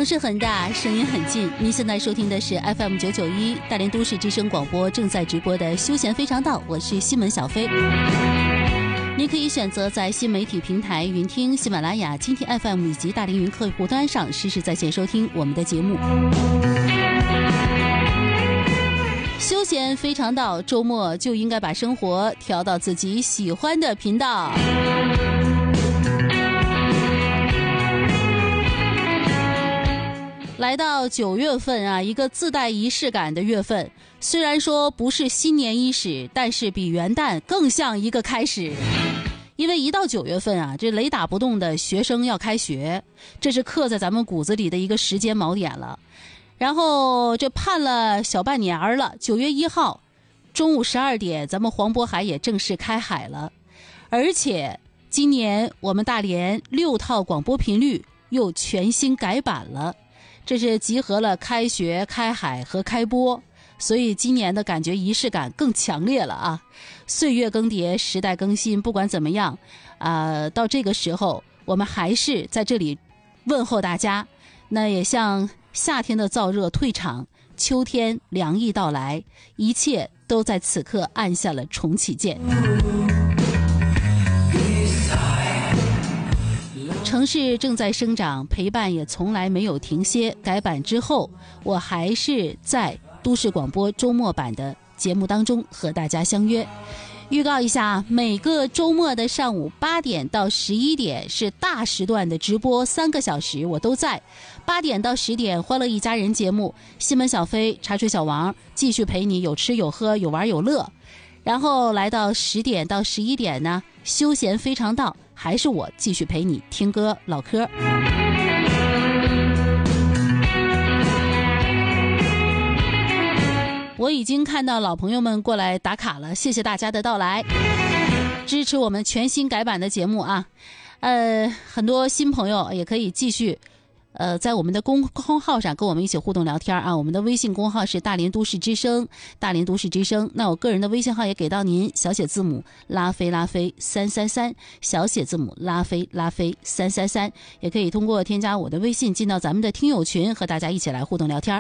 城市很大，声音很近。您现在收听的是 FM991 大连都市之声广播正在直播的休闲非常道，我是西门小飞。您可以选择在新媒体平台云听、喜马拉雅、蜻蜓 FM 以及大连云客户端上实时在线收听我们的节目。休闲非常道，周末就应该把生活调到自己喜欢的频道。来到9月份啊，一个自带仪式感的月份。虽然说不是新年伊始，但是比元旦更像一个开始。因为一到9月份啊，这雷打不动的学生要开学，这是刻在咱们骨子里的一个时间锚点了。然后这盼了小半年了，9月1号中午12点，咱们黄渤海也正式开海了。而且今年我们大连6套广播频率又全新改版了。这是集合了开学、开海和开播，所以今年的感觉仪式感更强烈了啊！岁月更迭，时代更新，不管怎么样，到这个时候，我们还是在这里问候大家。那也像夏天的燥热退场，秋天凉意到来，一切都在此刻按下了重启键。城市正在生长，陪伴也从来没有停歇。改版之后，我还是在都市广播周末版的节目当中和大家相约。预告一下，每个周末的上午8点到11点是大时段的直播，3个小时我都在。8点到10点欢乐一家人节目，西门小飞、茶水小王继续陪你有吃有喝有玩有乐。然后来到10点到11点呢，休闲非常道，还是我继续陪你听歌唠嗑。我已经看到老朋友们过来打卡了，谢谢大家的到来，支持我们全新改版的节目啊！很多新朋友也可以继续在我们的公众号上跟我们一起互动聊天啊！我们的微信公号是大连都市之声，大连都市之声。那我个人的微信号也给到您，小写字母拉菲拉菲333，小写字母拉菲拉菲333，也可以通过添加我的微信进到咱们的听友群，和大家一起来互动聊天。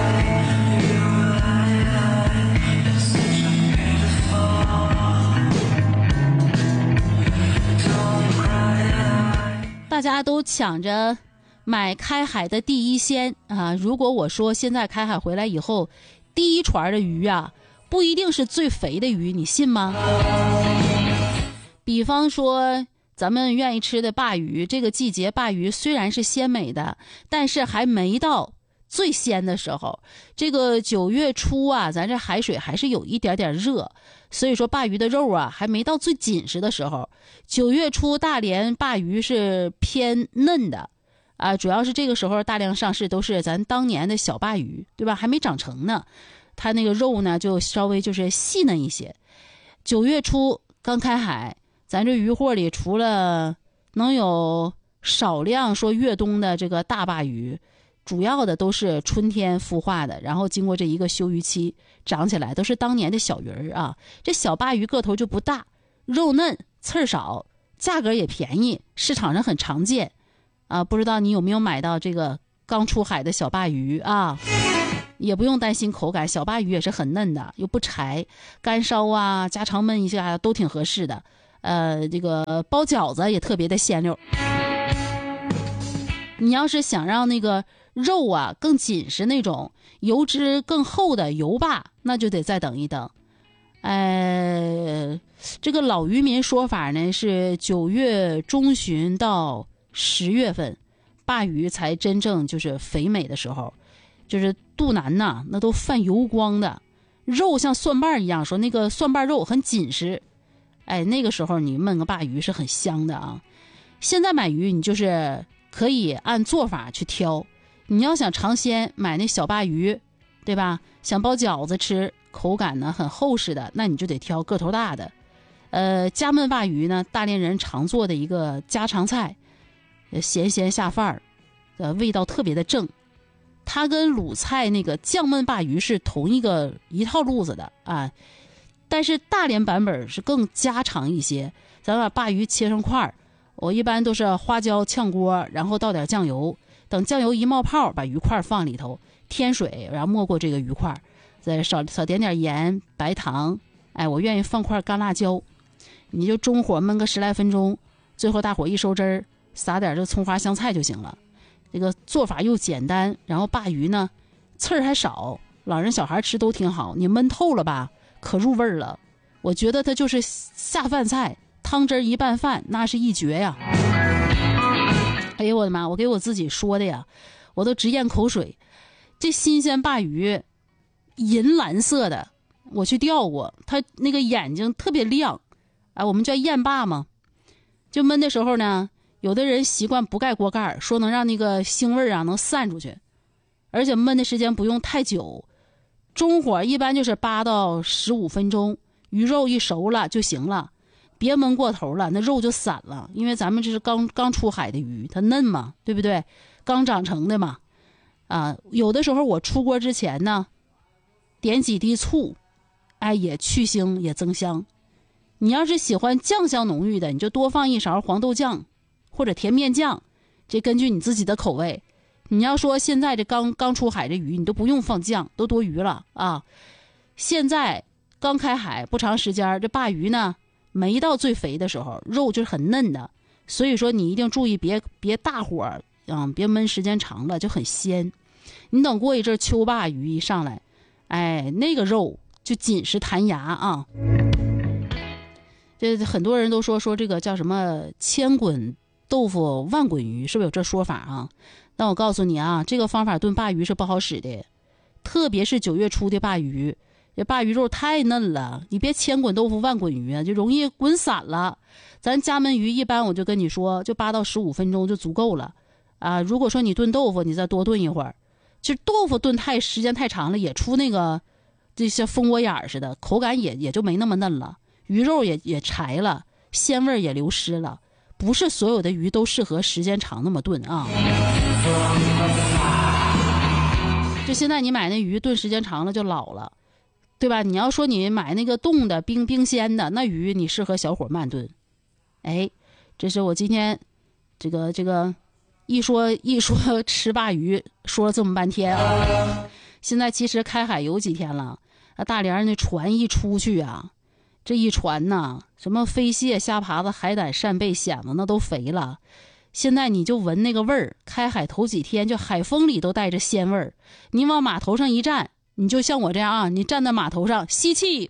大家都抢着买开海的第一鲜啊！如果我说现在开海回来以后，第一船的鱼啊，不一定是最肥的鱼，你信吗？比方说咱们愿意吃的鲅鱼，这个季节鲅鱼虽然是鲜美的，但是还没到最鲜的时候。这个9月初啊，咱这海水还是有一点点热，所以说鲅鱼的肉啊还没到最紧实的时候。9月初大连鲅鱼是偏嫩的啊，主要是这个时候大量上市都是咱当年的小鲅鱼，对吧？还没长成呢，它那个肉呢就稍微就是细嫩一些。9月初刚开海，咱这鱼货里除了能有少量说越冬的这个大鲅鱼，主要的都是春天孵化的，然后经过这一个休渔期长起来，都是当年的小鱼儿啊。这小鲅鱼个头就不大，肉嫩刺儿少，价格也便宜，市场上很常见啊。不知道你有没有买到这个刚出海的小鲅鱼啊？也不用担心口感，小鲅鱼也是很嫩的，又不柴，干烧啊家常焖一下都挺合适的。这个包饺子也特别的鲜溜。你要是想让那个肉啊更紧实，那种油脂更厚的油霸，那就得再等一等。这个老渔民说法呢是9月中旬到10月份，鲅鱼才真正就是肥美的时候，就是肚腩呐那都泛油光的，肉像蒜瓣一样，说那个蒜瓣肉很紧实。那个时候你焖个鲅鱼是很香的啊。现在买鱼你就是可以按做法去挑，你要想尝鲜买那小鲅鱼，对吧？想包饺子吃，口感呢很厚实的，那你就得挑个头大的。加焖鲅鱼呢，大连人常做的一个家常菜，咸咸下饭儿，味道特别的正。它跟鲁菜那个酱焖鲅鱼是同一套路子的啊，但是大连版本是更家常一些。咱把鲅鱼切成块儿，我一般都是花椒炝锅，然后倒点酱油， 等酱油一冒泡，把鱼块放里头，添水，然后没过这个鱼块，再少点点盐、白糖，哎，我愿意放块干辣椒，你就中火焖个10来分钟，最后大伙一收汁儿，撒点这葱花香菜就行了。这个做法又简单，然后鲅鱼呢刺儿还少，老人小孩吃都挺好。你焖透了吧，可入味了。我觉得它就是下饭菜，汤汁一拌饭，那是一绝呀。哎呦我的妈，我给我自己说的呀，我都直咽口水。这新鲜鲅鱼银蓝色的，我去钓过，它那个眼睛特别亮，我们叫燕鲅嘛。就焖的时候呢，有的人习惯不盖锅盖，说能让那个腥味能散出去，而且焖的时间不用太久，中火一般就是8到15分钟，鱼肉一熟了就行了，别焖过头了，那肉就散了。因为咱们这是刚出海的鱼，它嫩嘛，对不对？刚长成的嘛。有的时候我出锅之前呢，点几滴醋，也去腥也增香。你要是喜欢酱香浓郁的，你就多放一勺黄豆酱或者甜面酱，这根据你自己的口味。你要说现在这刚出海的鱼，你都不用放酱，都多余了啊。现在刚开海不长时间，这鲅鱼呢没到最肥的时候，肉就是很嫩的，所以说你一定注意别大火，别焖时间长了就很鲜。你等过一阵秋鲅鱼一上来，那个肉就紧实弹牙啊。这很多人都说这个叫什么千滚豆腐万滚鱼，是不是有这说法啊？但我告诉你啊，这个方法炖鲅鱼是不好使的，特别是9月初的鲅鱼，这鲅鱼肉太嫩了，你别千滚豆腐万滚鱼就容易滚散了。咱家焖鱼一般我就跟你说，就8到15分钟就足够了啊。如果说你炖豆腐，你再多炖一会儿，就豆腐炖时间太长了，也出那个这些蜂窝眼似的，口感也就没那么嫩了，鱼肉也柴了，鲜味也流失了。不是所有的鱼都适合时间长那么炖啊。就现在你买那鱼炖时间长了就老了，对吧？你要说你买那个冻的冰鲜的那鱼，你适合小火慢炖。这是我今天这个一说吃鲅鱼说了这么半天啊。现在其实开海有几天了，大连那船一出去啊，这一船呐，什么飞蟹、虾爬子、海胆、扇贝、蚬子那都肥了。现在你就闻那个味儿，开海头几天就海风里都带着鲜味儿。你往码头上一站，你就像我这样啊，你站在码头上吸气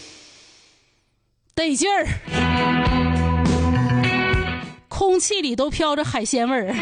得劲儿，空气里都飘着海鲜味儿。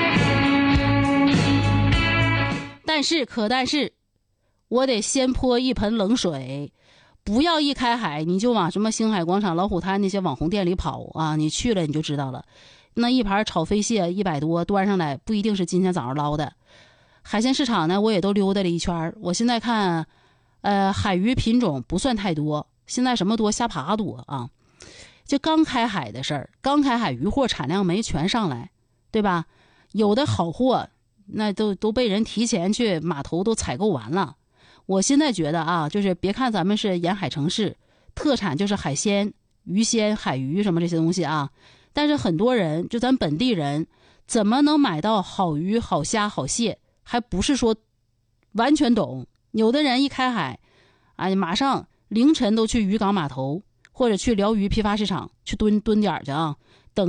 但是我得先泼一盆冷水，不要一开海你就往什么星海广场、老虎滩那些网红店里跑啊！你去了你就知道了，那一盘炒飞蟹100多端上来，不一定是今天早上捞的。海鲜市场呢，我也都溜达了一圈，我现在看，海鱼品种不算太多，现在什么多，虾爬多啊。就刚开海的事儿，刚开海鱼货产量没全上来，对吧？有的好货那都被人提前去码头都采购完了。我现在觉得啊，就是别看咱们是沿海城市，特产就是海鲜、鱼鲜、海鱼什么这些东西啊，但是很多人就咱本地人怎么能买到好鱼、好虾、好蟹，还不是说完全懂。有的人一开海马上凌晨都去渔港码头或者去辽鱼批发市场去蹲点去啊，